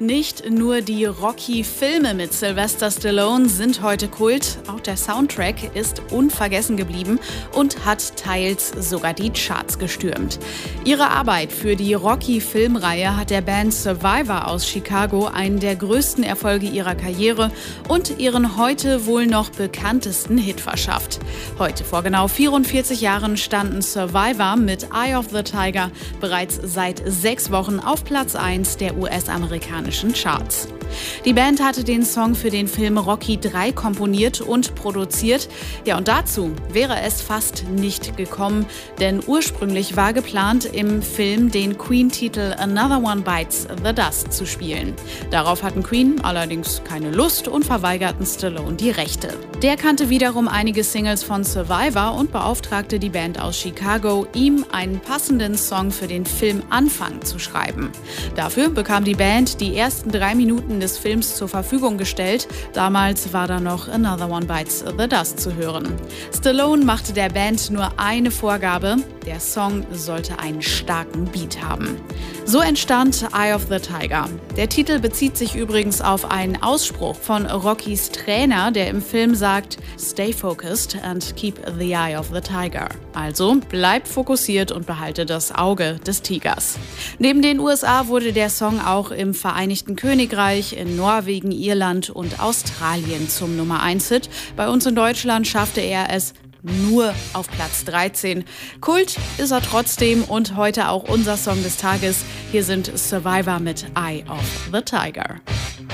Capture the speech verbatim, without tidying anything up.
Nicht nur die Rocky-Filme mit Sylvester Stallone sind heute Kult, auch der Soundtrack ist unvergessen geblieben und hat teils sogar die Charts gestürmt. Ihre Arbeit für die Rocky-Filmreihe hat der Band Survivor aus Chicago einen der größten Erfolge ihrer Karriere und ihren heute wohl noch bekanntesten Hit verschafft. Heute vor genau vierundvierzig Jahren standen Survivor mit Eye of the Tiger bereits seit sechs Wochen auf Platz eins der U S-amerikanischen Charts. Die Band hatte den Song für den Film Rocky drei komponiert und produziert. Ja, und dazu wäre es fast nicht gekommen, denn ursprünglich war geplant, im Film den Queen-Titel Another One Bites the Dust zu spielen. Darauf hatten Queen allerdings keine Lust und verweigerten Stallone die Rechte. Der kannte wiederum einige Singles von Survivor und beauftragte die Band aus Chicago, ihm einen passenden Song für den Film Anfang zu schreiben. Dafür bekam die Band die ersten drei Minuten des Films zur Verfügung gestellt. Damals war da noch Another One Bites the Dust zu hören. Stallone machte der Band nur eine Vorgabe: Der Song sollte einen starken Beat haben. So entstand Eye of the Tiger. Der Titel bezieht sich übrigens auf einen Ausspruch von Rockys Trainer, der im Film sagt: Stay focused and keep the eye of the tiger. Also bleibt fokussiert und behalte das Auge des Tigers. Neben den U S A wurde der Song auch im Vereinigten Königreich, in Norwegen, Irland und Australien zum Nummer eins Hit. Bei uns in Deutschland schaffte er es nur auf Platz dreizehn. Kult ist er trotzdem und heute auch unser Song des Tages. Hier sind Survivor mit Eye of the Tiger.